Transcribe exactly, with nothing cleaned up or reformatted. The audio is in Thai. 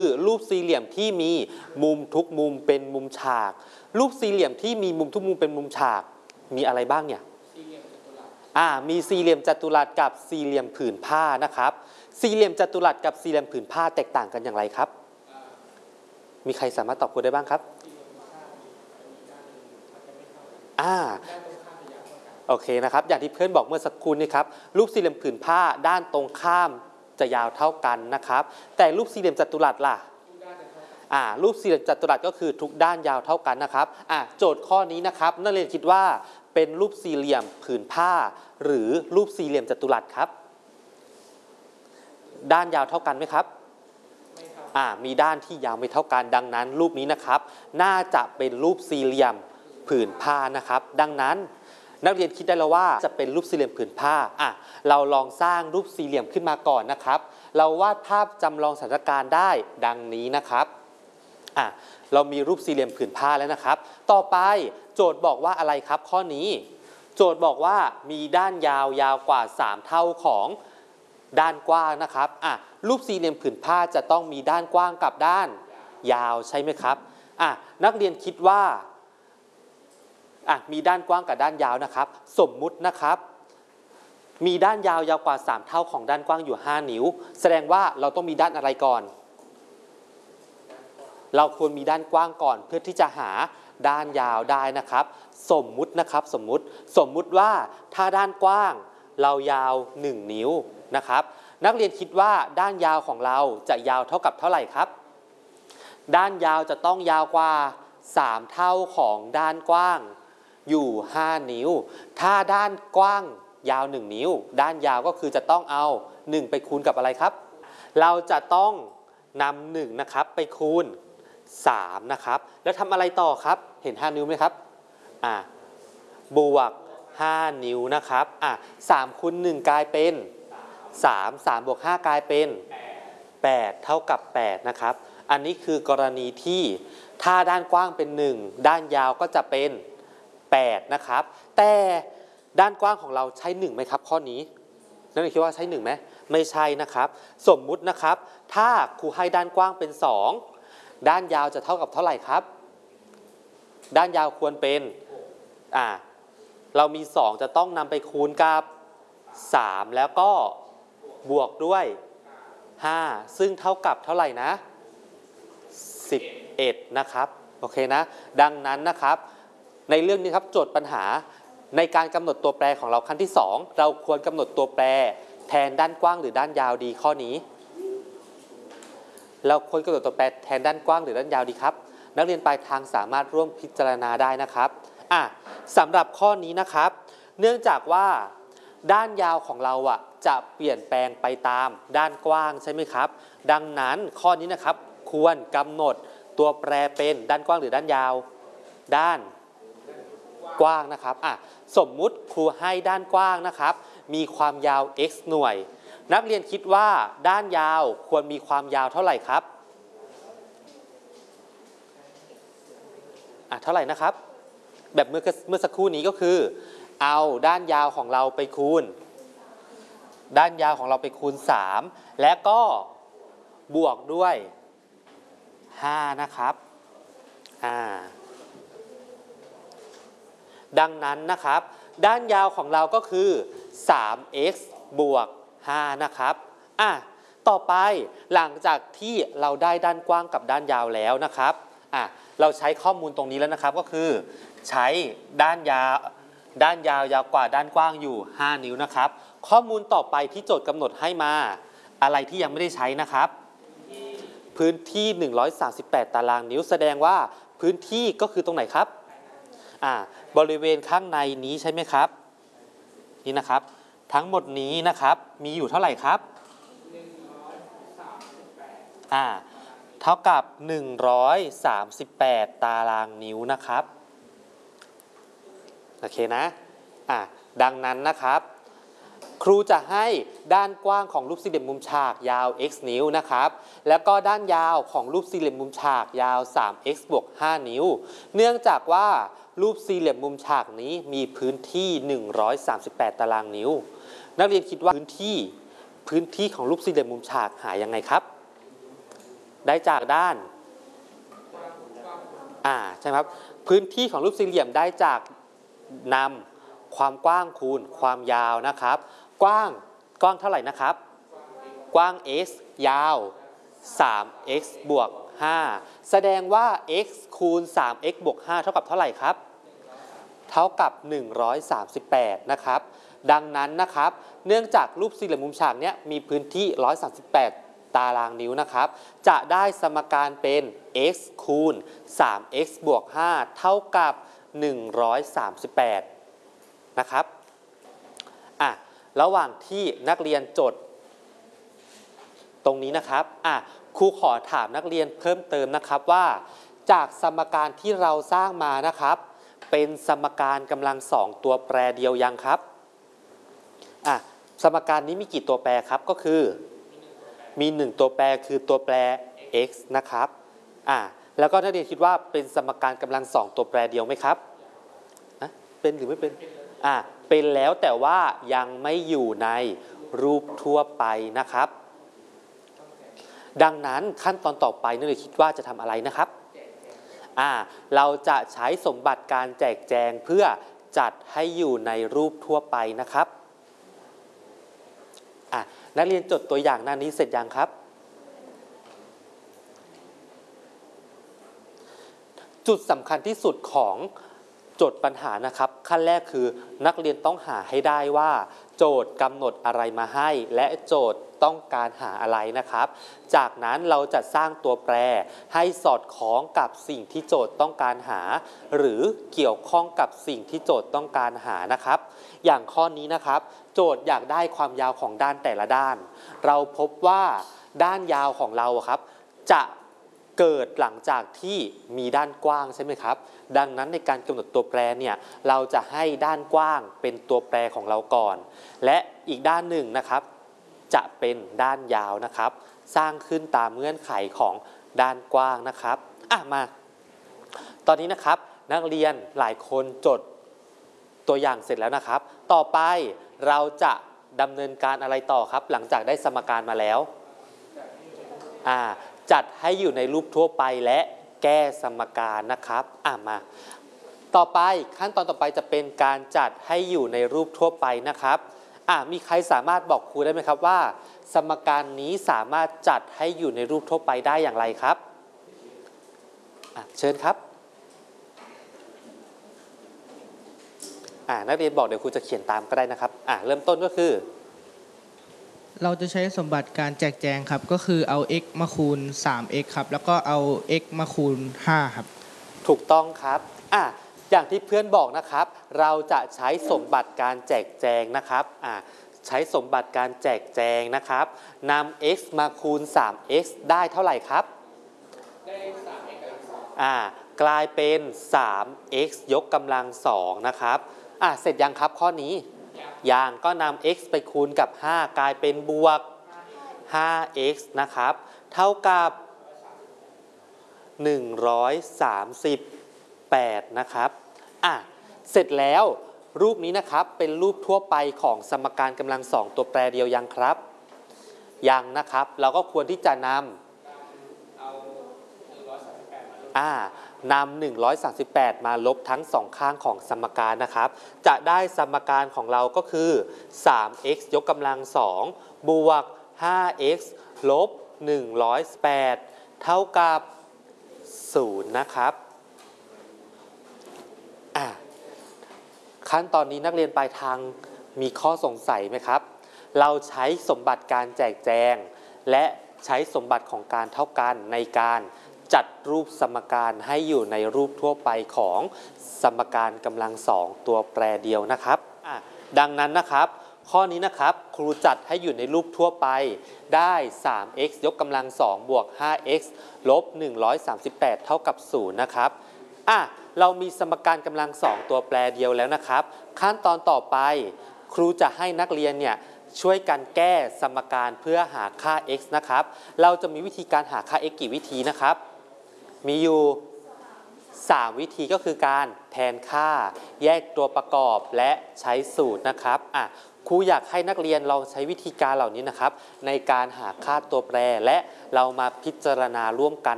คือรูปสี่เหลี่ยมที่มีมุมทุกมุมเป็นมุมฉากรูปสี่เหลี่ยมที่มีมุมทุกมุมเป็นมุมฉากมีอะไรบ้างเนี่ยสี่เหลี่ยมจัตุรัสอ่ามีสี่เหลี่ยมจัตุรัสกับสี่เหลี่ยมผืนผ้านะครับสี่เหลี่ยมจัตุรัสกับสี่เหลี่ยมผืนผ้าแตกต่างกันอย่างไรครับมีใครสามารถตอบคุณได้บ้างครับอ่าโอเคนะครับอย่างที่เพื่อนบอกเมื่อสักครู่นี้ครับรูปสี่เหลี่ยมผืนผ้าด้านตรงข้ามจะยาวเท่ากันนะครับแต่รูปสี่เหลี่ยมจัตุรัสล่ะอ่ารูปสี่เหลี่ยมจัตุรัสก็คือทุกด้านยาวเท่ากันนะครับอ่าโจทย์ข้อนี้นะครับนักเรียนคิดว่าเป็นรูปสี่เหลี่ยมผืนผ้าหรือรูปสี่เหลี่ยมจัตุรัสครับด้านยาวเท่ากันไหมครับอ่ามีด้านที่ยาวไม่เท่ากันดังนั้นรูปนี้นะครับน่าจะเป็นรูปสี่เหลี่ยมผืนผ้านะครับดังนั้นนักเรียนคิดได้แล้วว่าจะเป็นรูปสี่เหลี่ยมผืนผ้าอ่ะเราลองสร้างรูปสี่เหลี่ยมขึ้นมาก่อนนะครับเราวาดภาพจำลองสถานการณ์ได้ดังนี้นะครับอ่ะเรามีรูปสี่เหลี่ยมผืนผ้าแล้วนะครับต่อไปโจทย์บอกว่าอะไรครับข้อนี้โจทย์บอกว่ามีด้านยาวยาวกว่าสามเท่าของด้านกว้างนะครับอ่ะรูปสี่เหลี่ยมผืนผ้าจะต้องมีด้านกว้างกับด้านยาวใช่ไหมครับอ่ะนักเรียนคิดว่าอ่ะมีด้านกว้างกับด้านยาวนะครับสมมุตินะครับมีด้านยาวยาวกว่าสามเท่าของด้านกว้างอยู่ห้านิ้วแสดงว่าเราต้องมีด้านอะไรก่อนเราควรมีด้านกว้างก่อนเพื่อที่จะหาด้านยาวได้นะครับสมมุตินะครับสมมุติสมมุติว่าถ้าด้านกว้างเรายาวหนึ่งนิ้วนะครับนักเรียนคิดว่าด้านยาวของเราจะยาวเท่ากับเท่าไหร่ครับด้านยาวจะต้องยาวกว่าสามเท่าของด้านกว้างอยู่ห้านิ้วถ้าด้านกว้างยาวหนึ่งนิ้วด้านยาวก็คือจะต้องเอาหนึ่งไปคูณกับอะไรครับเราจะต้องนำหนึ่งนะครับไปคูณสามนะครับแล้วทำอะไรต่อครับเห็นห้านิ้วไหมครับอ่าบวกห้านิ้วนะครับอ่ะสามคูณหนึ่งกลายเป็นสาม สามบวกห้ากลายเป็นแปดเท่ากับแปดนะครับอันนี้คือกรณีที่ถ้าด้านกว้างเป็นหนึ่งด้านยาวก็จะเป็นแปดนะครับแต่ด้านกว้างของเราใช้หนึ่งไหมครับข้อนี้นักเรียนคิดว่าใช้หนึ่งไหมไม่ใช่นะครับสมมุตินะครับถ้าครูให้ด้านกว้างเป็นสองด้านยาวจะเท่ากับเท่าไหร่ครับด้านยาวควรเป็นอ่าเรามีสองจะต้องนำไปคูณกับสามแล้วก็บวกด้วยห้าซึ่งเท่ากับเท่าไหร่นะสิบเอ็ดนะครับโอเคนะดังนั้นนะครับในเรื่องนี้ครับโจทย์ปัญหาในการกำหนดตัวแปรของเราขั้นที่สองเราควรกำหนดตัวแปรแทนด้านกว้างหรือด้านยาวดีข้อนี้เราควรกำหนดตัวแปรแทนด้านกว้างหรือด้านยาวดีครับนักเรียนปลายทางสามารถร่วมพิจารณาได้นะครับอ่ะสำหรับข้อนี้นะครับเนื่องจากว่าด้านยาวของเราอ่ะจะเปลี่ยนแปลงไปตามด้านกว้างใช่ไหมครับดังนั้นข้อนี้นะครับควรกำหนดตัวแปรเป็นด้านกว้างหรือด้านยาวด้านกว้างนะครับอ่ะสมมุติครูให้ด้านกว้างนะครับมีความยาว x หน่วยนักเรียนคิดว่าด้านยาวควรมีความยาวเท่าไหร่ครับอ่ะเท่าไหร่นะครับแบบเมื่อเมื่อสักครู่นี้ก็คือเอาด้านยาวของเราไปคูณด้านยาวของเราไปคูณสามและก็บวกด้วยห้านะครับอ่าดังนั้นนะครับด้านยาวของเราก็คือ สาม x บวกห้านะครับอ่ะต่อไปหลังจากที่เราได้ด้านกว้างกับด้านยาวแล้วนะครับอ่ะเราใช้ข้อมูลตรงนี้แล้วนะครับก็คือใช้ด้านยาวด้านยาวยาวกว่าด้านกว้างอยู่ห้านิ้วนะครับข้อมูลต่อไปที่โจทย์กำหนดให้มาอะไรที่ยังไม่ได้ใช้นะครับพื้นที่หนึ่งร้อยสามสิบแปดตารางนิ้วแสดงว่าพื้นที่ก็คือตรงไหนครับอ่าบริเวณข้างในนี้ใช่ไหมครับนี่นะครับทั้งหมดนี้นะครับมีอยู่เท่าไหร่ครับอ่าเท่ากับหนึ่งร้อยสามสิบแปดตารางนิ้วนะครับโอเคนะอ่าดังนั้นนะครับครูจะให้ด้านกว้างของรูปสี่เหลี่ยมมุมฉากยาว x นิ้วนะครับแล้วก็ด้านยาวของรูปสี่เหลี่ยมมุมฉากยาว สาม x บวกห้านิ้วเนื่องจากว่ารูปสี่เหลี่ยมมุมฉากนี้มีพื้นที่หนึ่งร้อยสามสิบแปดตารางนิ้วนักเรียนคิดว่าพื้นที่พื้นที่ของรูปสี่เหลี่ยมมุมฉากหายังไงครับได้จากด้านอ่าใช่ครับพื้นที่ของรูปสี่เหลี่ยมได้จากนำความกว้างคูณความยาวนะครับกว้างกว้างเท่าไหร่นะครับกว้าง x ยาว สาม x บวก ห้าแสดงว่า x คูณ สาม x บวก ห้าเท่ากับเท่าไหร่ครับเท่ากับหนึ่งร้อยสามสิบแปดนะครับดังนั้นนะครับเนื่องจากรูปสี่เหลี่ยมมุมฉากเนี้ยมีพื้นที่หนึ่งร้อยสามสิบแปดตารางนิ้วนะครับจะได้สมการเป็น x คูณ สาม x บวก ห้าเท่ากับหนึ่งร้อยสามสิบแปดนะครับอ่ะระหว่างที่นักเรียนจดตรงนี้นะครับอ่ะครูขอถามนักเรียนเพิ่มเติมนะครับว่าจากสมการที่เราสร้างมานะครับเป็นสมการกำลังสองตัวแปรเดียวยังครับอ่ะสมการนี้มีกี่ตัวแปรครับก็คือมีหนึ่งตัวแปรคือตัวแปร x นะครับอ่ะแล้วก็นักเรียนคิดว่าเป็นสมการกำลังสองตัวแปรเดียวไหมครับอ่ะเป็นหรือไม่เป็นอ่ะเป็นแล้วแต่ว่ายังไม่อยู่ในรูปทั่วไปนะครับดังนั้นขั้นตอนต่อไปนักเรียนคิดว่าจะทำอะไรนะครับอ่าเราจะใช้สมบัติการแจกแจงเพื่อจัดให้อยู่ในรูปทั่วไปนะครับอ่ะนักเรียนจดตัวอย่างหน้านี้เสร็จยังครับจุดสำคัญที่สุดของโจทย์ปัญหานะครับขั้นแรกคือนักเรียนต้องหาให้ได้ว่าโจทย์กำหนดอะไรมาให้และโจทย์ต้องการหาอะไรนะครับจากนั้นเราจะสร้างตัวแปรให้สอดคล้องกับสิ่งที่โจทย์ต้องการหาหรือเกี่ยวข้องกับสิ่งที่โจทย์ต้องการหานะครับอย่างข้อนี้นะครับโจทย์อยากได้ความยาวของด้านแต่ละด้านเราพบว่าด้านยาวของเราครับจะเกิดหลังจากที่มีด้านกว้างใช่ไหมครับดังนั้นในการกำหนดตัวแปรเนี่ยเราจะให้ด้านกว้างเป็นตัวแปรของเราก่อนและอีกด้านหนึ่งนะครับจะเป็นด้านยาวนะครับสร้างขึ้นตามเงื่อนไขของด้านกว้างนะครับอ่ะมาตอนนี้นะครับนักเรียนหลายคนจดตัวอย่างเสร็จแล้วนะครับต่อไปเราจะดำเนินการอะไรต่อครับหลังจากได้สมการมาแล้วอ่าจัดให้อยู่ในรูปทั่วไปและแก้สมการนะครับอ่ะมาต่อไปขั้นตอนต่อไปจะเป็นการจัดให้อยู่ในรูปทั่วไปนะครับอ่ะมีใครสามารถบอกครูได้ไหมครับว่าสมการนี้สามารถจัดให้อยู่ในรูปทั่วไปได้อย่างไรครับอ่ะเชิญครับอ่ะนักเรียนบอกเดี๋ยวครูจะเขียนตามก็ได้นะครับอ่ะเริ่มต้นก็คือเราจะใช้สมบัติการแจกแจงครับก็คือเอา x มาคูณ สาม x ครับแล้วก็เอา x มาคูณ ห้าครับถูกต้องครับอ่ะอย่างที่เพื่อนบอกนะครับเราจะใช้สมบัติการแจกแจงนะครับอ่ะใช้สมบัติการแจกแจงนะครับนำ x มาคูณ สาม x ได้เท่าไหร่ครับได้ สาม x อ่ากลายเป็น สาม x ยกกำลังสองนะครับอ่ะเสร็จยังครับข้อนี้อย่างก็นำ x ไปคูณกับห้ากลายเป็นบวก ห้า x นะครับเท่ากับหนึ่งร้อยสามสิบแปดนะครับอ่ะเสร็จแล้วรูปนี้นะครับเป็นรูปทั่วไปของสมการกำลังสองตัวแปรเดียวยังครับยังนะครับเราก็ควรที่จะนำเอาหนึ่งร้อยสามสิบแปดมาอ่านำหนึ่งร้อยสามสิบแปดมาลบทั้งสองข้างของสมการนะครับจะได้สมการของเราก็คือ สาม x ยกกำลังสองบวก ห้า x ลบหนึ่งร้อยแปดเท่ากับศูนย์นะครับอ่ะขั้นตอนนี้นักเรียนปลายทางมีข้อสงสัยไหมครับเราใช้สมบัติการแจกแจงและใช้สมบัติของการเท่ากันในการจัดรูปสมการให้อยู่ในรูปทั่วไปของสมการกำลังสองตัวแปรเดียวนะครับอ่ะดังนั้นนะครับข้อนี้นะครับครูจัดให้อยู่ในรูปทั่วไปได้ สาม x ยกกำลังสองบวก ห้า x ลบหนึ่งร้อยสามสิบแปดเท่ากับศูนย์นะครับอ่ะเรามีสมการกำลังสองตัวแปรเดียวแล้วนะครับขั้นตอนต่อไปครูจะให้นักเรียนเนี่ยช่วยกันแก้สมการเพื่อหาค่า x นะครับเราจะมีวิธีการหาค่า x กี่วิธีนะครับมีอยู่สามวิธีก็คือการแทนค่าแยกตัวประกอบและใช้สูตรนะครับอ่ะครูอยากให้นักเรียนลองใช้วิธีการเหล่านี้นะครับในการหาค่าตัวแปรและเรามาพิจารณาร่วมกัน